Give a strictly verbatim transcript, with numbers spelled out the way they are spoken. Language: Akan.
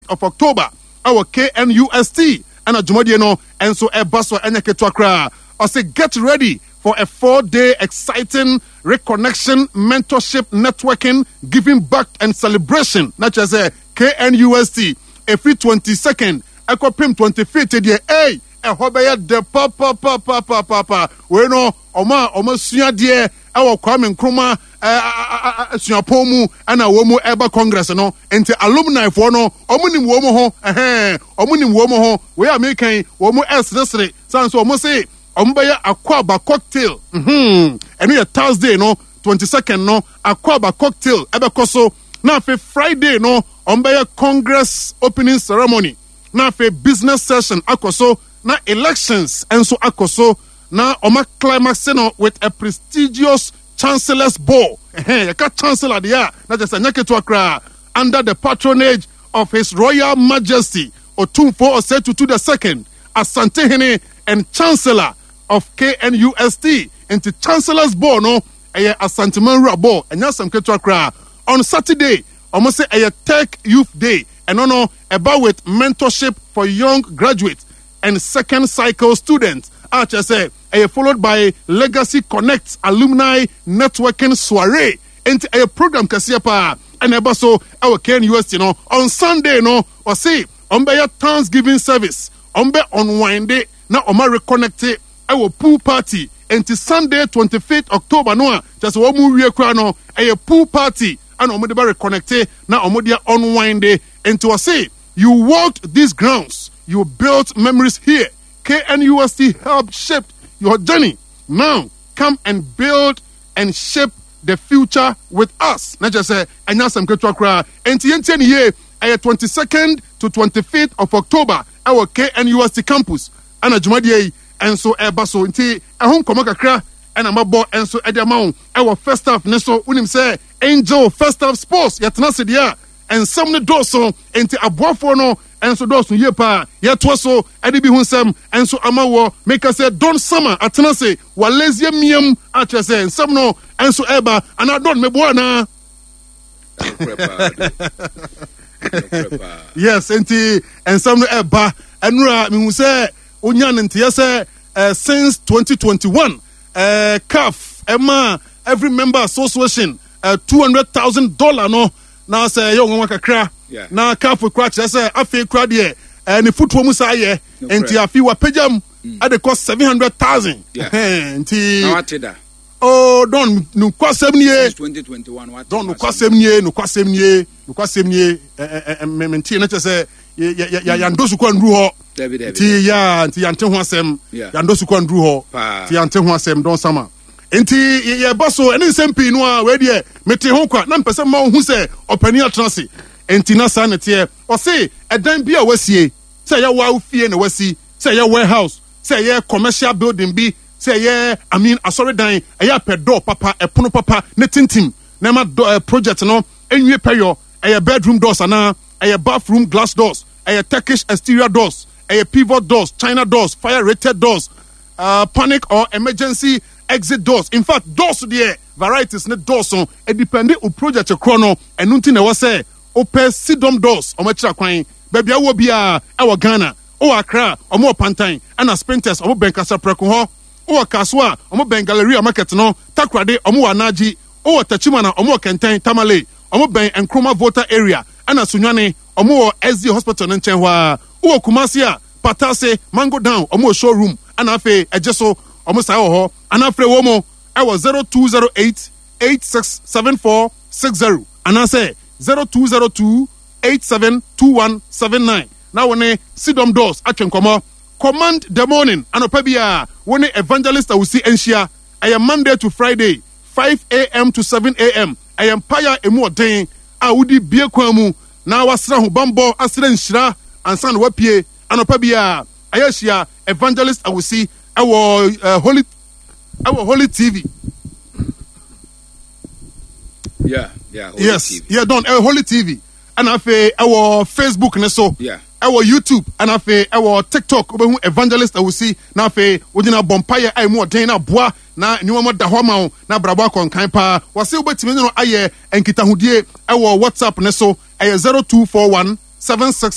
of October, our K N U S T, and a Jumodiano, and so a basso and a Ketwakra. I say, get ready for a four-day exciting reconnection, mentorship, networking, giving back, and celebration. Not just a K N U S T. Every twenty-second, Echo Pim twenty-fifth, hey, a hobby de papa, papa, papa, papa. We know, Oma, Oma Suya dear, our Kwame Nkrumah, Suyapomu, and a Womo Eba Congress, no, and the alumni for no, Omuni Womo ho, eh, Omuni Womo ho, we are making Womo S. Nestle, Sans Womo say, Ombaya Aquaba cocktail, hmm, and we are Thursday, no, twenty-second, no, Aquaba cocktail, Eba Koso, now for Friday, no, Ombaya Congress opening ceremony, now for business session, Akoso, now elections, and so Akoso, now Oma climax, no, with a prestigious Chancellor's Ball. Hey, a Chancellor there, not just a Nyaketwakra, under the patronage of His Royal Majesty, Otumfo Osetutu the Second, Asantehene, and Chancellor of K N U S T. And the Chancellor's Ball, no, a Asanteman Ball, and Yasam Ketwakra. On Saturday, almost say a Tech Youth Day, and no, no, about with mentorship for young graduates and second cycle students. As I say, followed by Legacy Connect Alumni Networking Soiree. And a program Kasiapa and also our K N U S T, you know, on Sunday, no, or say, on by your Thanksgiving service, on by on wine day, now on my reconnected our pool party. And to Sunday, twenty-fifth October, no, just one more year, no, a pool party, and on the reconnected now on the on wine day. And to say, you walked these grounds, you built memories here. K N U S T helped shape your journey. Now, come and build and shape the future with us. Not just say, and now some Ketwakra. And the year, twenty-second to twenty-fifth of October, our K N U S T campus. And a Jumadi, and so a basso, and a home Komakakra, and a mabo, and so at the amount, our first staff, Neso, when him say, Angel, first staff sports, yet Nasidia, and some the doso, and the Abuafono. And so those who yepa yet was so Edibi Hunsam and so Amawo make us say don't summer at Tenase Walesia Miam at say and some no and so Eba and I don't me buana. Yes, and and some no Eba and Ra me say Unyan and Tiasa since twenty twenty-one uh C A F Emma every member association uh two hundred thousand dollars no now say young Wakakra. Yeah. Now, careful crutch, I say, I feel crowd here, and the foot for Musaye, and Tia Fiwa Pejam at the cost seven hundred thousand. Yeah. Oh, don't no cost seven years. twenty twenty-one, what don't no cost seven years, no cost seven years, no cost seven years, and maintain it as a Yandosukan Ruho. Tia, Tiantehuasem, Yandosukan Ruho, Tiantehuasem, don't summer. Enti ye basso and S M P no we dey mete ho kwa na mpese ma hu se opania transi enti na sanete o say edan bia wasie say ya wa fie na wasi say ya warehouse say ya commercial building bi say ya I mean asori dan ya pedo papa epono papa ne tintim na ma uh, project no enwie peyo ya bedroom doors ana ya bathroom glass doors ya Turkish exterior doors ya pivot doors China doors fire rated doors uh, panic or emergency exit doors. In fact, doors there, varieties, net doors on, it depends on project chrono, and nothing I was say, open sidom doors, or much crying, baby, I will be a our Ghana, or Accra, or more Pantine, and a Sprinters, or Benkasa Preco, or Kaswa, or more Bengalleria Market, no, Takrade, or more Anaji, or Tachimana, or more Kentine, Tamale, or more Ben and Kroma voter area, and a Sunyane, or more S D Hospital in Chenwa, or Kumasia, Patase, Mango Down, or more showroom, and Afe, Ejeso, almost our and after womo I was zero two zero eight eight six seven four six zero and I say zero two zero two eight seven two one seven nine. Now when a sidom doors I can come command the morning and opebia when a evangelist I will see enshia I am Monday to Friday five a.m. to seven a.m. I am paya emu den I would be a kwamu now wasra hu bambo asra nshira and san wapie and opebia ayashia evangelist I will see our uh, holy, our holy T V. Yeah, yeah. Holy yes, T V. yeah. Don't our holy T V. And I feel our Facebook and so. Yeah. Our YouTube and I feel our TikTok. Evangelist I will see. Now feel within a bonfire. I more dana bois. Na ni wamo da homa na braba kon kan pa. Wase ubetimi no aye enkita hudie. Our WhatsApp and so. Aye zero two four one seven six.